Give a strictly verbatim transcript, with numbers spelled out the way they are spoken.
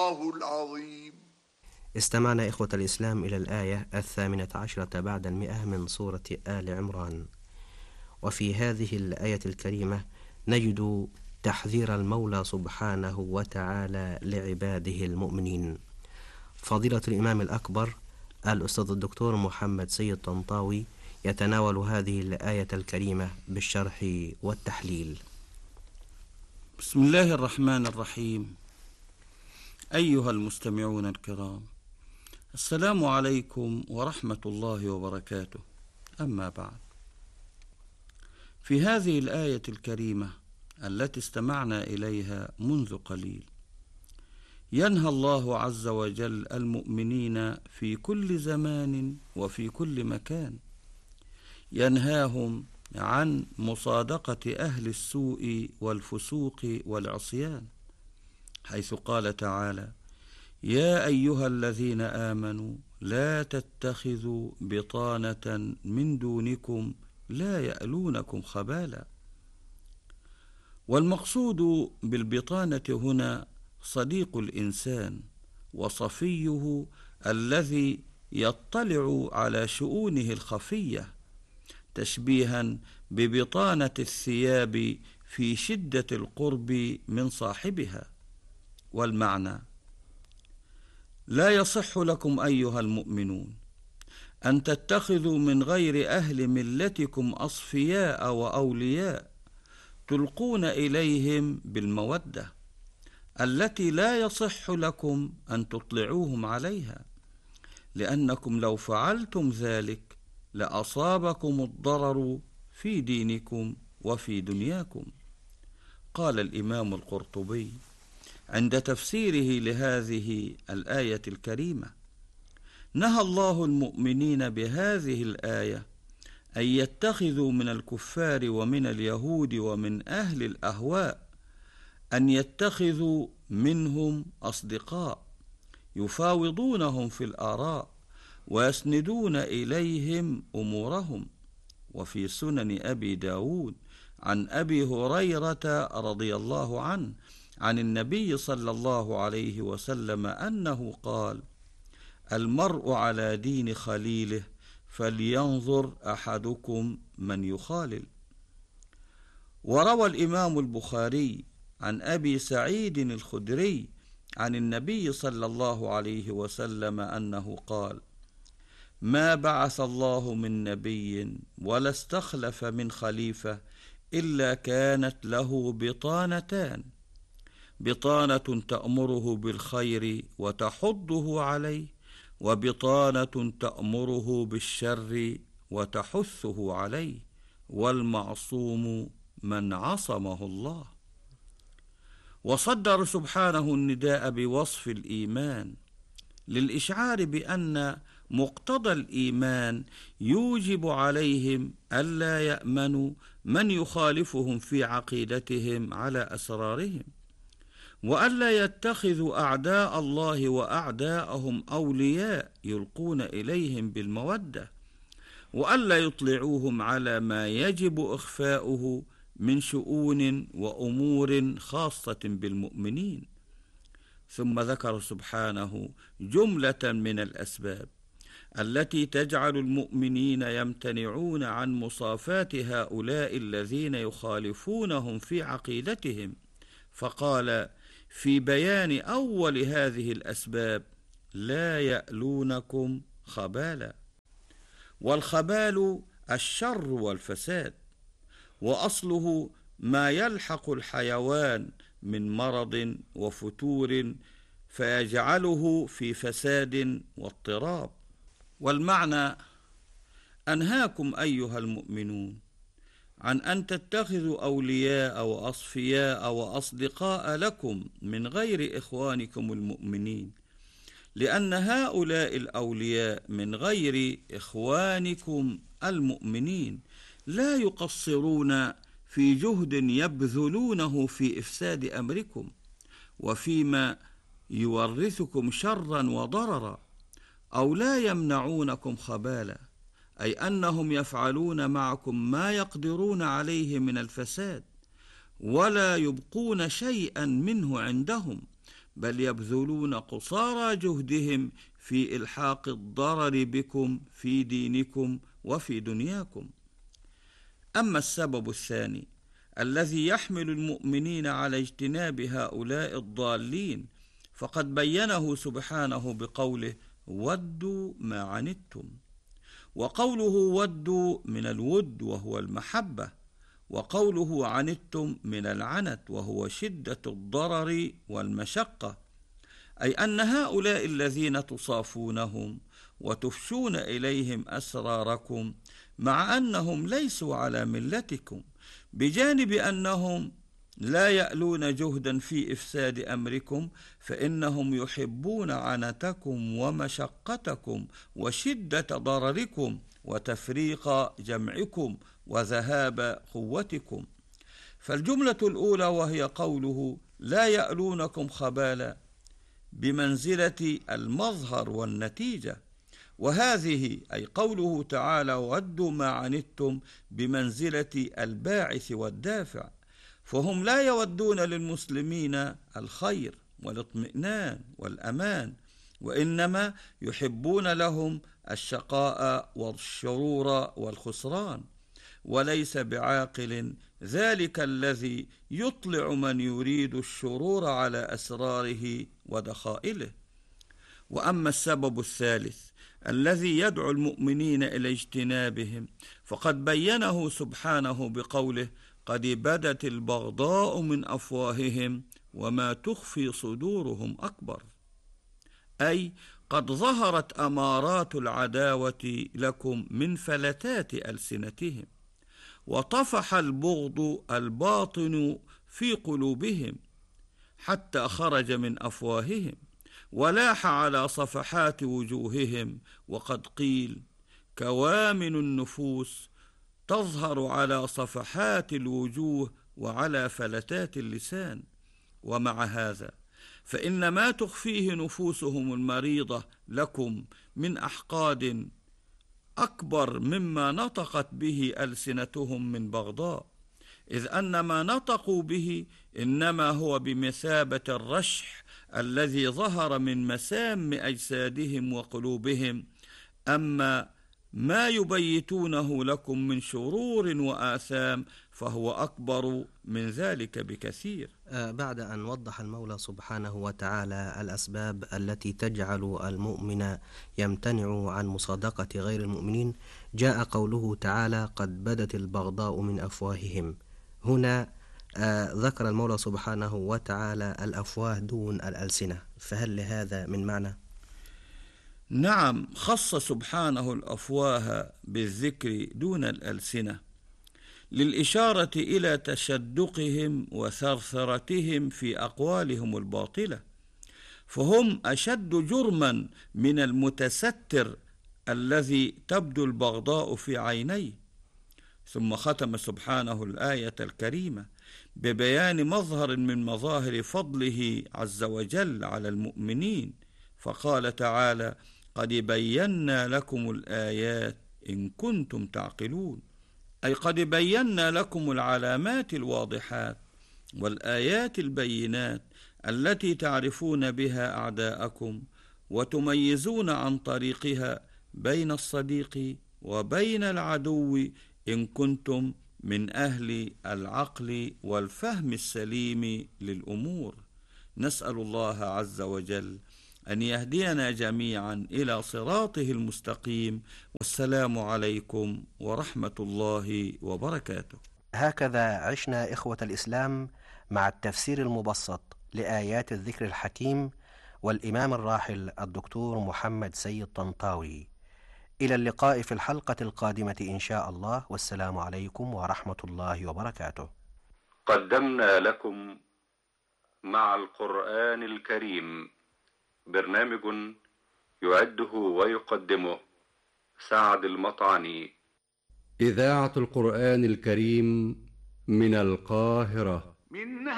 الله العظيم. استمعنا إخوة الإسلام إلى الآية الثامنة عشرة بعد المئة من سورة آل عمران. وفي هذه الآية الكريمة نجد تحذير المولى سبحانه وتعالى لعباده المؤمنين. فضيلة الإمام الأكبر الأستاذ الدكتور محمد سيد طنطاوي يتناول هذه الآية الكريمة بالشرح والتحليل. بسم الله الرحمن الرحيم. أيها المستمعون الكرام، السلام عليكم ورحمة الله وبركاته. أما بعد، في هذه الآية الكريمة التي استمعنا إليها منذ قليل، ينهى الله عز وجل المؤمنين في كل زمان وفي كل مكان، ينهاهم عن مصادقة أهل السوء والفسوق والعصيان، حيث قال تعالى: يا أيها الذين آمنوا لا تتخذوا بطانة من دونكم لا يألونكم خبالا. والمقصود بالبطانة هنا صديق الإنسان وصفيه الذي يطلع على شؤونه الخفية، تشبيها ببطانة الثياب في شدة القرب من صاحبها. والمعنى: لا يصح لكم أيها المؤمنون أن تتخذوا من غير أهل ملتكم أصفياء وأولياء تلقون إليهم بالمودة التي لا يصح لكم أن تطلعوهم عليها، لأنكم لو فعلتم ذلك لأصابكم الضرر في دينكم وفي دنياكم. قال الإمام القرطبي عند تفسيره لهذه الآية الكريمة: نهى الله المؤمنين بهذه الآية أن يتخذوا من الكفار ومن اليهود ومن أهل الأهواء أن يتخذوا منهم أصدقاء يفاوضونهم في الآراء ويسندون إليهم أمورهم. وفي سنن أبي داود عن أبي هريرة رضي الله عنه عن النبي صلى الله عليه وسلم أنه قال: المرء على دين خليله فلينظر أحدكم من يخالل. وروى الإمام البخاري عن أبي سعيد الخدري عن النبي صلى الله عليه وسلم أنه قال: ما بعث الله من نبي ولا استخلف من خليفة إلا كانت له بطانتان: بطانة تأمره بالخير وتحضه عليه، وبطانة تأمره بالشر وتحثه عليه، والمعصوم من عصمه الله. وصدر سبحانه النداء بوصف الإيمان للإشعار بأن مقتضى الإيمان يوجب عليهم ألا يأمنوا من يخالفهم في عقيدتهم على أسرارهم، وألا يتخذوا أعداء الله وأعداءهم أولياء يلقون إليهم بالمودة، وألا يطلعوهم على ما يجب إخفاؤه من شؤون وأمور خاصة بالمؤمنين. ثم ذكر سبحانه جملة من الأسباب التي تجعل المؤمنين يمتنعون عن مصافات هؤلاء الذين يخالفونهم في عقيدتهم، فقال في بيان أول هذه الأسباب: لا يألونكم خبالا. والخبال الشر والفساد، وأصله ما يلحق الحيوان من مرض وفتور فيجعله في فساد واضطراب. والمعنى: أنهاكم أيها المؤمنون عن أن تتخذوا أولياء وأصفياء وأصدقاء لكم من غير إخوانكم المؤمنين، لأن هؤلاء الأولياء من غير إخوانكم المؤمنين لا يقصرون في جهد يبذلونه في إفساد أمركم وفيما يورثكم شرا وضررا، أو لا يمنعونكم خبالا، أي أنهم يفعلون معكم ما يقدرون عليه من الفساد، ولا يبقون شيئا منه عندهم، بل يبذلون قصارى جهدهم في إلحاق الضرر بكم في دينكم وفي دنياكم. أما السبب الثاني الذي يحمل المؤمنين على اجتناب هؤلاء الضالين فقد بينه سبحانه بقوله: ودوا ما عنتم. وقوله ودوا من الود وهو المحبة، وقوله عنتم من العنت وهو شدة الضرر والمشقة، أي أن هؤلاء الذين تصافونهم وتفشون إليهم أسراركم مع أنهم ليسوا على ملتكم، بجانب أنهم لا يألون جهدا في إفساد أمركم، فإنهم يحبون عنتكم ومشقتكم وشدة ضرركم وتفريق جمعكم وذهاب قوتكم. فالجملة الأولى وهي قوله لا يألونكم خبالا بمنزلة المظهر والنتيجة، وهذه أي قوله تعالى ودوا ما عنتم بمنزلة الباعث والدافع، فهم لا يودون للمسلمين الخير والاطمئنان والأمان، وإنما يحبون لهم الشقاء والشرور والخسران. وليس بعاقل ذلك الذي يطلع من يريد الشرور على أسراره ودخائله. وأما السبب الثالث الذي يدعو المؤمنين إلى اجتنابهم فقد بينه سبحانه بقوله: قد بدت البغضاء من أفواههم وما تخفي صدورهم أكبر، أي قد ظهرت أمارات العداوة لكم من فلتات ألسنتهم، وطفح البغض الباطن في قلوبهم حتى خرج من أفواههم ولاح على صفحات وجوههم. وقد قيل: كوامن النفوس تظهر على صفحات الوجوه وعلى فلتات اللسان. ومع هذا فإن ما تخفيه نفوسهم المريضة لكم من أحقاد أكبر مما نطقت به ألسنتهم من بغضاء، إذ أن ما نطقوا به إنما هو بمثابة الرشح الذي ظهر من مسام أجسادهم وقلوبهم. أما ما يبيتونه لكم من شرور وآثام فهو أكبر من ذلك بكثير. بعد أن وضح المولى سبحانه وتعالى الأسباب التي تجعل المؤمن يمتنع عن مصادقة غير المؤمنين، جاء قوله تعالى: قد بدت البغضاء من أفواههم. هنا آه ذكر المولى سبحانه وتعالى الأفواه دون الألسنة، فهل لهذا من معنى؟ نعم، خص سبحانه الأفواه بالذكر دون الألسنة للإشارة إلى تشدقهم وثرثرتهم في أقوالهم الباطلة، فهم أشد جرما من المتستر الذي تبدو البغضاء في عينيه. ثم ختم سبحانه الآية الكريمة ببيان مظهر من مظاهر فضله عز وجل على المؤمنين، فقال تعالى: قد بينا لكم الآيات إن كنتم تعقلون، أي قد بينا لكم العلامات الواضحات والآيات البينات التي تعرفون بها أعداءكم وتميزون عن طريقها بين الصديق وبين العدو إن كنتم من أهل العقل والفهم السليم للأمور. نسأل الله عز وجل أن يهدينا جميعا إلى صراطه المستقيم، والسلام عليكم ورحمة الله وبركاته. هكذا عشنا إخوة الإسلام مع التفسير المبسط لآيات الذكر الحكيم والإمام الراحل الدكتور محمد سيد طنطاوي. إلى اللقاء في الحلقة القادمة إن شاء الله، والسلام عليكم ورحمة الله وبركاته. قدمنا لكم مع القرآن الكريم برنامج يعده ويقدمه سعد المطعني. إذاعة القرآن الكريم من القاهرة. من